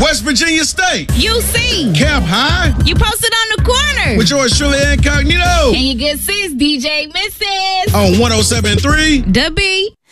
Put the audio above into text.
West Virginia State. UC. Cap High. You posted on the corner. With yours truly incognito. And your good sis, DJ Mrs. On 107.3 The B.